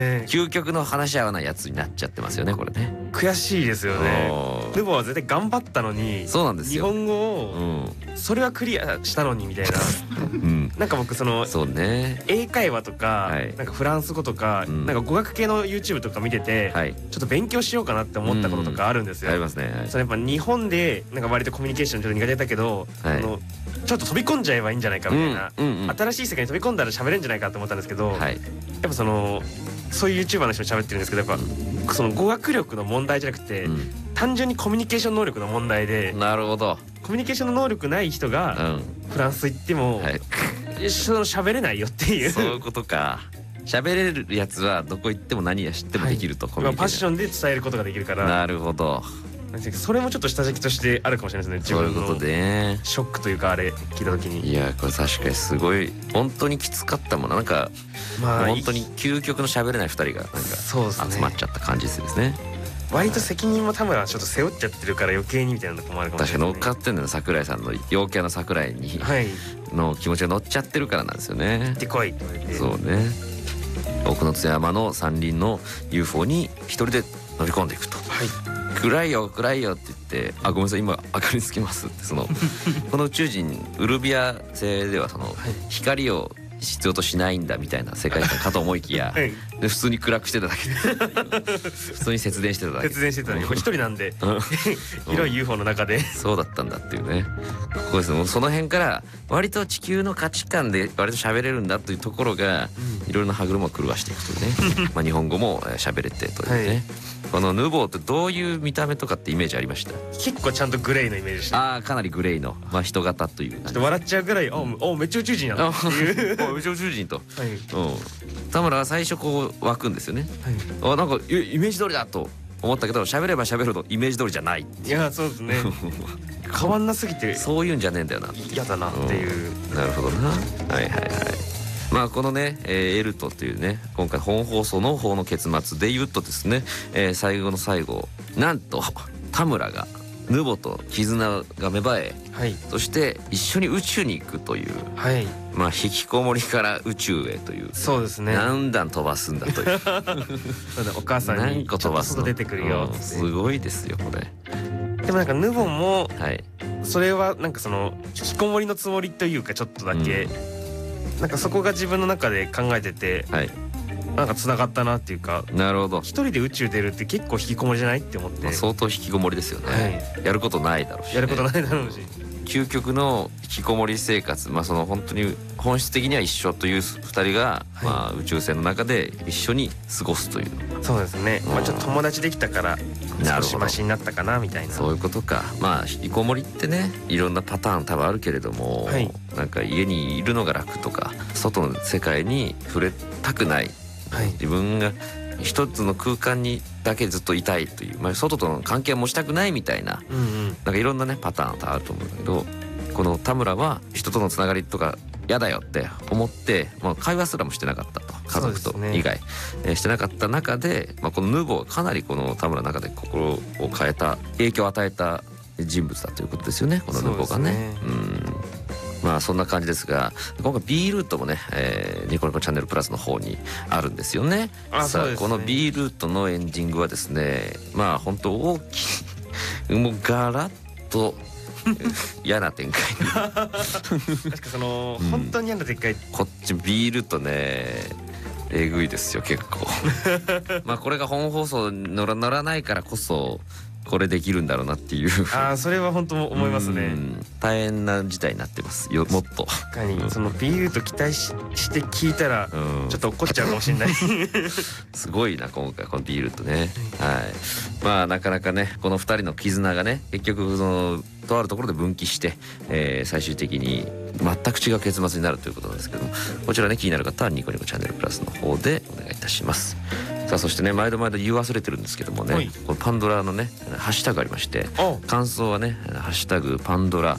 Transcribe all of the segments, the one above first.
究極の話し合わないやつになっちゃってますよねこれね。 悔しいですよね。ヌボは絶対頑張ったのに、 そうなんですよ。 日本語をそれはクリアしたのにみたいな。なんか僕そうね、 英会話とかなんかフランス語とかなんか語学系の YouTube とか見てて、ちょっと勉強しようかなって思ったこととかあるんですよ。 ありますね。 それやっぱ日本でなんか割とコミュニケーションちょっと苦手だけど、ちょっと飛び込んじゃえばいいんじゃないかみたいな、新しい世界に飛び込んだら喋れるんじゃないかと思ったんですけど、やっぱそういう YouTuber の人も喋ってるんですけど、やっぱその語学力の問題じゃなくて、単純にコミュニケーション能力の問題で。 なるほど。 コミュニケーションの能力ない人がフランス行っても喋れないよっていう。 そういうことか。喋れるやつはどこ行っても何や知ってもできると、 パッションで伝えることができるから。 なるほど。 それもちょっと下敷きとしてあるかもしれないですね。 そういうことでショックというか、あれ聞いた時に。 いやこれ確かにすごい本当にきつかったもんな。なんか本当に究極の喋れない2人がなんか集まっちゃった感じですね。 割と責任も田村はちょっと背負っちゃってるから余計にみたいなとこもあるかもしれない。 確かに乗っかってんのよ、桜井さんの陽キャの桜井にの気持ちが乗っちゃってるからなんですよね。 行ってこいって言われて。 そうね。奥の津山の山林の UFO に一人で乗り込んでいくと。暗いよ暗いよって言って、あごめんなさい今明かりつけますってこの宇宙人ウルビア星では光を必要としないんだみたいな世界観かと思いきや、で普通に暗くしてただけで普通に節電してただけ。 節電してたのに一人なんで広い UFO の中で。 そうだったんだっていうね。ここですね。もうその辺から割と地球の価値観で割と喋れるんだというところがいろいろな歯車を狂わしていくというね。日本語も喋れてというね。このヌボーってどういう見た目とかってイメージありました？ 結構ちゃんとグレーのイメージでした。 かなりグレーの人型という。 ちょっと笑っちゃうぐらい、めっちゃ宇宙人やなっていう。 めっちゃ宇宙人と。田村は最初こう湧くんですよね。なんかイメージ通りだと思ったけど、喋れば喋るほどイメージ通りじゃない。 いやそうですね。変わんなすぎてそういうんじゃねえんだよな。 嫌だなっていう。 なるほどな。はいはいはい。このね、エルトというね、今回本放送の方の結末で言うとですね、最後の最後なんと田村がヌボと絆が芽生え、そして一緒に宇宙に行くという、引きこもりから宇宙へという。 そうですね。 何段飛ばすんだという。 お母さんに何個飛ばすの。 出てくるよ。 すごいですよこれ。 でもなんかヌボもそれはなんか引きこもりのつもりというか、ちょっとだけなんかそこが自分の中で考えてて、なんか繋がったなっていうか。 なるほど。 一人で宇宙出るって結構引きこもりじゃないって思って。 相当引きこもりですよね。やることないだろうし。 やることないだろうし。 究極の引きこもり生活、本当に本質的には一緒という2人が、宇宙船の中で一緒に過ごすという。 そうですね。ちょっと友達できたから少しマシになったかなみたいな。 そういうことか。引きこもりってね、いろんなパターン多分あるけれども、なんか家にいるのが楽とか、外の世界に触れたくない、自分が一つの空間にだけずっといたいという、外との関係を持ちたくないみたいな、なんかいろんなねパターンあると思うんだけど、この田村は人とのつながりとか嫌だよって思って、会話すらもしてなかったと、家族と以外、してなかった中で、このヌボはかなりこの田村の中で心を変えた、影響を与えた人物だということですよね、このヌボがね。そんな感じですが、今回 B ルートもね、ニコニコチャンネルプラスの方にあるんですよね。さあこの B ルートのエンディングはですね、本当大きいもうガラッと嫌な展開に確か本当に嫌な展開。 こっち B ルートねえぐいですよ結構。これが本放送乗らないからこそこれできるんだろうなっていう。 それは本当思いますね。 大変な事態になってますよ、もっと。 確かにビールと期待して聞いたらちょっと怒っちゃうかもしれない。 すごいな今回このビールとね。なかなかねこの2人の絆がね結局とあるところで分岐して、最終的に全く違う結末になるということなんですけども、こちらね気になる方はニコニコチャンネルプラスの方でお願いいたします。さあそしてね毎度言い忘れてるんですけどもね、このパンドラのねハッシュタグありまして、感想はねハッシュタグパンドラ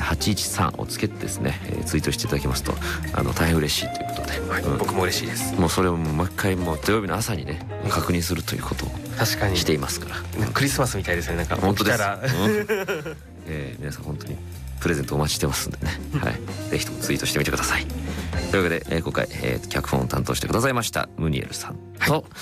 813をつけてですねツイートしていただきますと大変嬉しいということで、 僕も嬉しいです。 もうそれを毎回もう土曜日の朝にね確認するということをしていますから。 クリスマスみたいですね。なんか本当です。皆さん本当にプレゼントお待ちしてますんでね、ぜひともツイートしてみてください。 というわけで、今回、脚本を担当してくださいましたムニエルさんと、